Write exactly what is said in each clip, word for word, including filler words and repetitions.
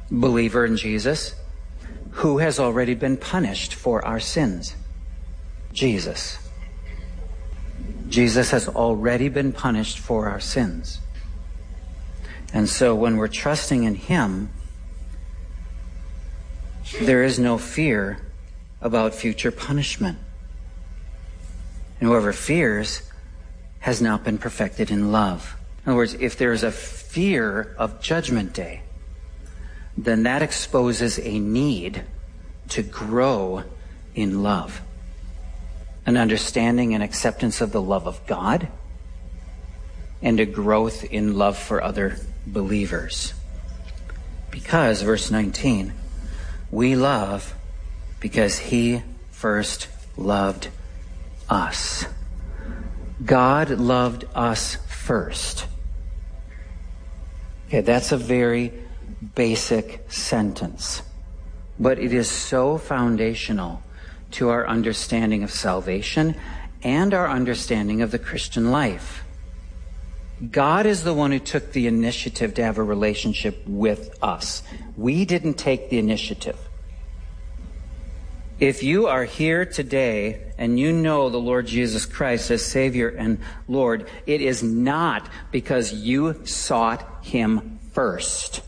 believer in Jesus, who has already been punished for our sins? Jesus. Jesus has already been punished for our sins. And so when we're trusting in him, there is no fear about future punishment. And whoever fears has not been perfected in love. In other words, if there is a fear of Judgment Day, then that exposes a need to grow in love. An understanding and acceptance of the love of God, and a growth in love for other believers. Because, verse nineteen, we love because he first loved us. God loved us first. Okay, that's a very basic sentence, but it is so foundational to our understanding of salvation and our understanding of the Christian life. God is the one who took the initiative to have a relationship with us. We didn't take the initiative. If you are here today and you know the Lord Jesus Christ as Savior and Lord, it is not because you sought him first.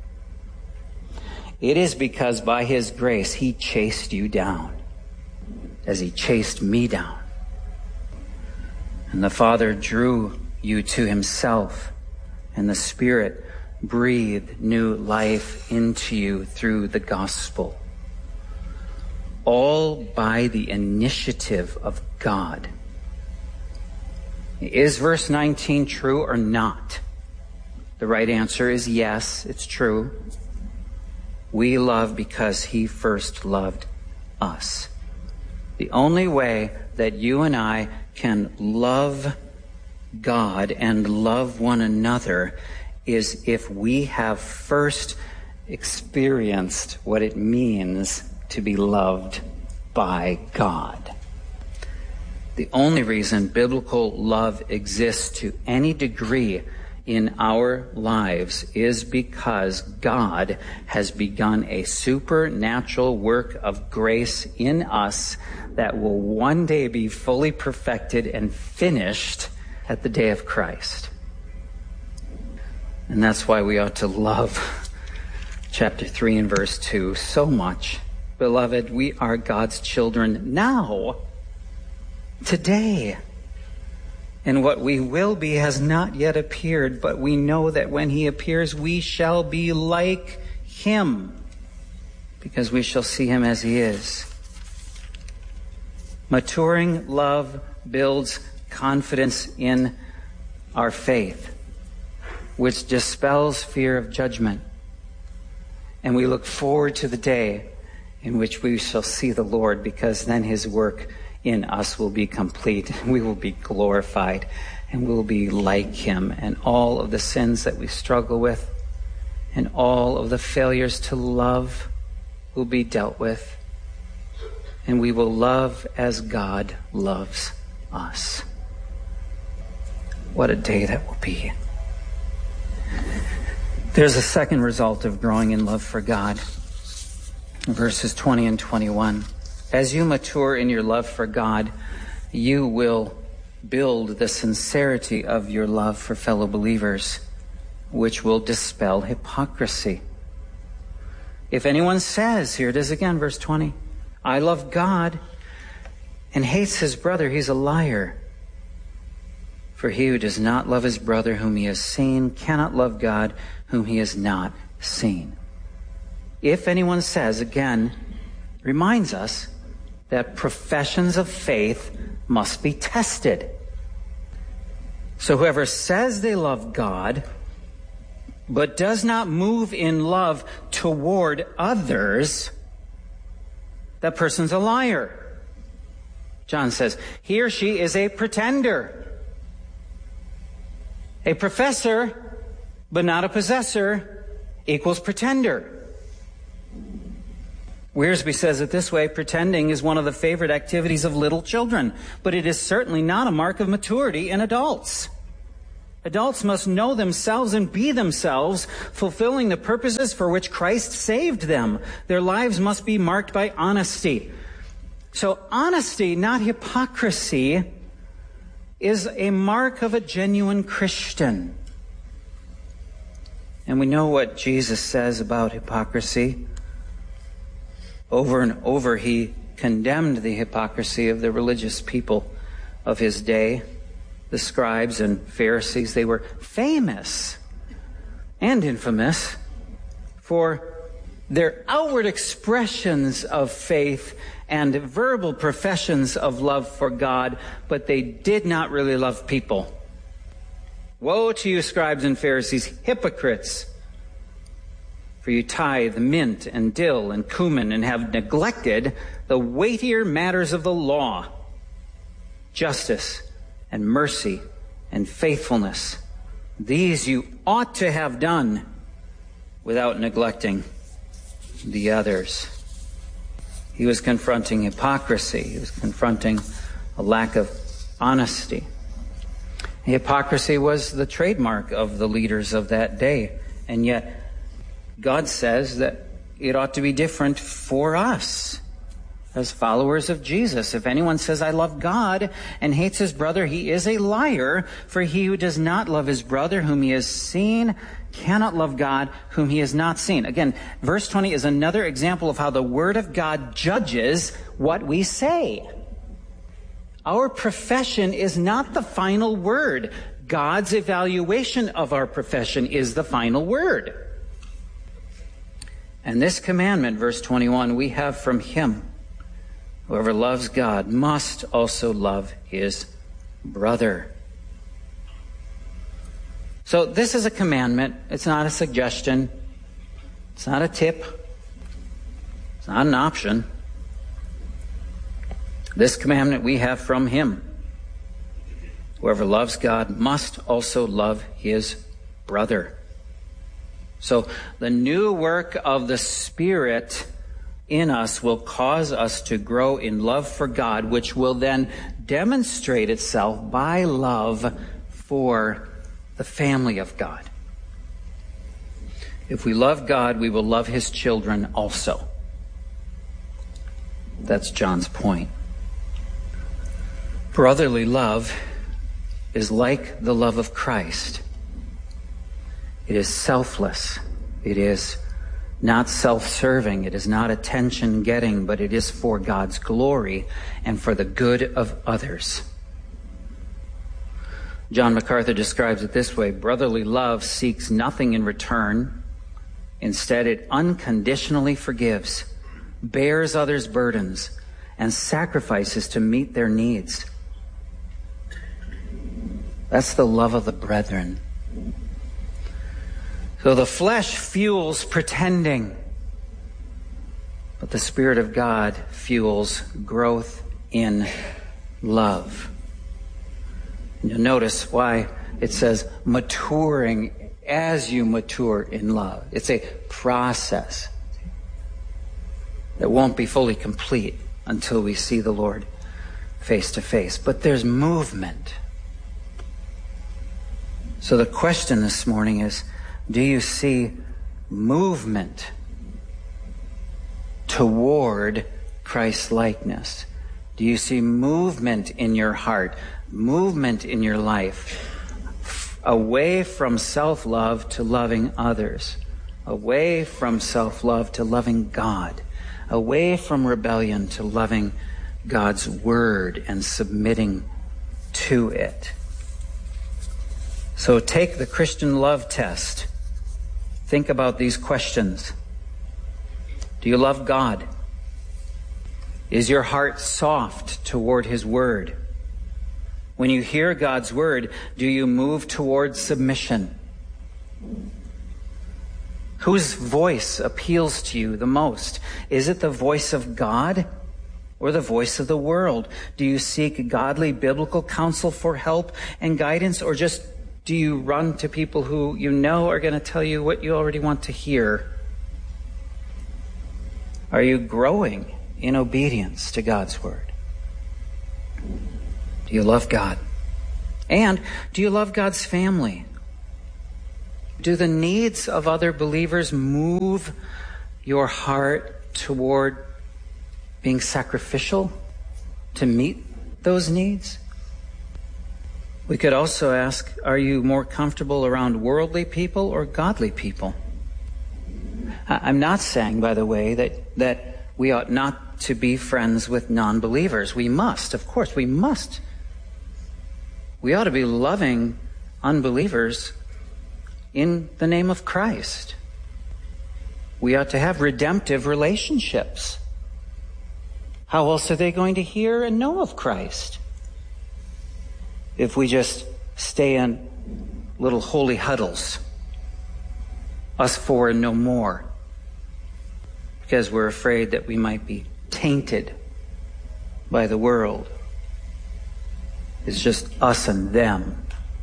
It is because by his grace he chased you down, as he chased me down. And the Father drew you to himself, and the Spirit breathed new life into you through the gospel. All by the initiative of God. Is verse nineteen true or not? The right answer is yes, it's true. We love because he first loved us. The only way that you and I can love God and love one another is if we have first experienced what it means to be loved by God. The only reason biblical love exists to any degree in our lives is because God has begun a supernatural work of grace in us that will one day be fully perfected and finished at the day of Christ. And that's why we ought to love chapter three and verse two so much. Beloved, we are God's children now, today. And what we will be has not yet appeared, but we know that when he appears, we shall be like him, because we shall see him as he is. Maturing love builds confidence in our faith, which dispels fear of judgment. And we look forward to the day in which we shall see the Lord, because then his work in us will be complete. We will be glorified, and we'll be like him. And all of the sins that we struggle with and all of the failures to love will be dealt with. And we will love as God loves us. What a day that will be. There's a second result of growing in love for God. Verses twenty and twenty-one. As you mature in your love for God, you will build the sincerity of your love for fellow believers, which will dispel hypocrisy. If anyone says, here it is again, verse twenty, I love God, and hates his brother, he's a liar. For he who does not love his brother whom he has seen cannot love God whom he has not seen. If anyone says, again, reminds us that professions of faith must be tested. So whoever says they love God, but does not move in love toward others, that person's a liar. John says, he or she is a pretender. A professor, but not a possessor, equals pretender. Wiersbe says it this way, pretending is one of the favorite activities of little children, but it is certainly not a mark of maturity in adults. Adults must know themselves and be themselves, fulfilling the purposes for which Christ saved them. Their lives must be marked by honesty. So honesty, not hypocrisy, is a mark of a genuine Christian. And we know what Jesus says about hypocrisy. Over and over he condemned the hypocrisy of the religious people of his day. The scribes and Pharisees, they were famous and infamous for their outward expressions of faith and verbal professions of love for God, but they did not really love people. Woe to you, scribes and Pharisees, hypocrites! For you tithe mint and dill and cumin and have neglected the weightier matters of the law, justice and mercy and faithfulness. These you ought to have done without neglecting the others. He was confronting hypocrisy. He was confronting a lack of honesty. Hypocrisy was the trademark of the leaders of that day. And yet, God says that it ought to be different for us as followers of Jesus. If anyone says, I love God, and hates his brother, he is a liar. For he who does not love his brother whom he has seen cannot love God whom he has not seen. Again, verse twenty is another example of how the Word of God judges what we say. Our profession is not the final word. God's evaluation of our profession is the final word. And this commandment, verse twenty-one, we have from him. Whoever loves God must also love his brother. So this is a commandment. It's not a suggestion. It's not a tip. It's not an option. This commandment we have from him. Whoever loves God must also love his brother. So the new work of the Spirit in us will cause us to grow in love for God, which will then demonstrate itself by love for the family of God. If we love God, we will love his children also. That's John's point. Brotherly love is like the love of Christ. It is selfless. It is not self-serving. It is not attention-getting, but it is for God's glory and for the good of others. John MacArthur describes it this way: brotherly love seeks nothing in return. Instead, it unconditionally forgives, bears others' burdens, and sacrifices to meet their needs. That's the love of the brethren. So the flesh fuels pretending, but the Spirit of God fuels growth in love. You'll notice why it says maturing as you mature in love. It's a process that won't be fully complete until we see the Lord face to face. But there's movement. So the question this morning is, do you see movement toward Christ's likeness? Do you see movement in your heart, movement in your life, away from self-love to loving others, away from self-love to loving God, away from rebellion to loving God's word and submitting to it? So take the Christian love test. Think about these questions. Do you love God? Is your heart soft toward his word? When you hear God's word, do you move toward submission? Whose voice appeals to you the most? Is it the voice of God or the voice of the world? Do you seek godly biblical counsel for help and guidance, or just do you run to people who you know are going to tell you what you already want to hear? Are you growing in obedience to God's word? Do you love God? And do you love God's family? Do the needs of other believers move your heart toward being sacrificial to meet those needs? We could also ask, are you more comfortable around worldly people or godly people? I'm not saying, by the way, that, that we ought not to be friends with non-believers. We must, of course, we must. We ought to be loving unbelievers in the name of Christ. We ought to have redemptive relationships. How else are they going to hear and know of Christ if we just stay in little holy huddles, us four and no more, because we're afraid that we might be tainted by the world? It's just us and them.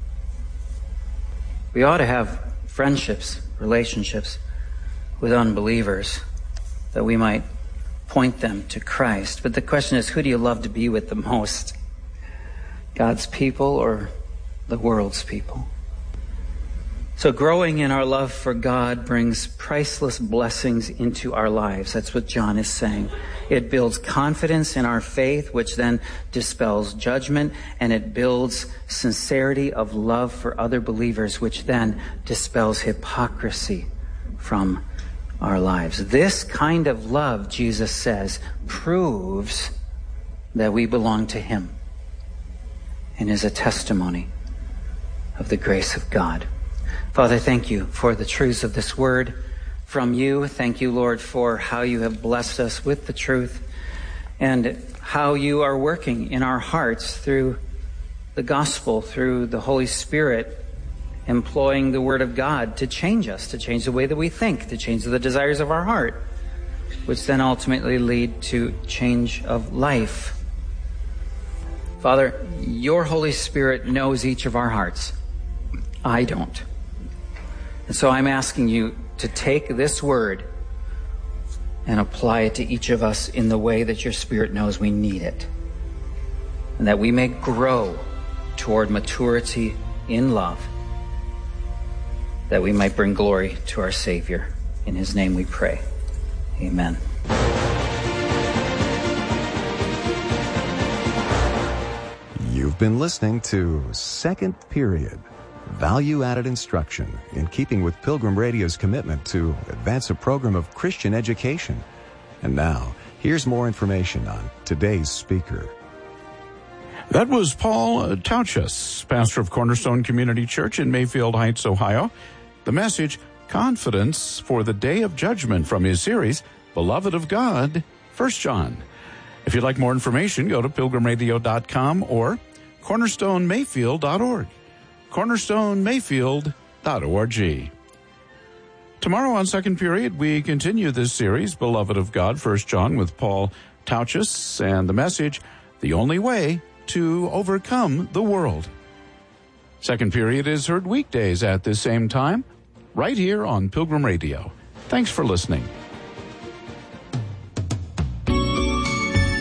We ought to have friendships, relationships with unbelievers that we might point them to Christ. But the question is, who do you love to be with the most? God's people or the world's people? So growing in our love for God brings priceless blessings into our lives. That's what John is saying. It builds confidence in our faith, which then dispels judgment, and it builds sincerity of love for other believers, which then dispels hypocrisy from our lives. This kind of love, Jesus says, proves that we belong to Him and is a testimony of the grace of God. Father, thank you for the truths of this word from you. Thank you, Lord, for how you have blessed us with the truth and how you are working in our hearts through the gospel, through the Holy Spirit, employing the word of God to change us, to change the way that we think, to change the desires of our heart, which then ultimately lead to change of life. Father, your Holy Spirit knows each of our hearts. I don't. And so I'm asking you to take this word and apply it to each of us in the way that your Spirit knows we need it, and that we may grow toward maturity in love, that we might bring glory to our Savior. In His name we pray. Amen. You've been listening to Second Period, value-added instruction in keeping with Pilgrim Radio's commitment to advance a program of Christian education. And now, here's more information on today's speaker. That was Paul Tauchus, pastor of Cornerstone Community Church in Mayfield Heights, Ohio. The message, Confidence for the Day of Judgment, from his series, Beloved of God, First John. If you'd like more information, go to pilgrim radio dot com or cornerstone mayfield dot org. cornerstone mayfield dot org. Tomorrow on Second Period, we continue this series, Beloved of God, First John, with Paul Tauchus, and the message, The Only Way to Overcome the World. Second Period is heard weekdays at this same time, right here on Pilgrim Radio. Thanks for listening.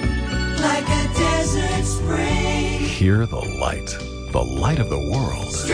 Like a desert spring. Hear the light, the light of the world.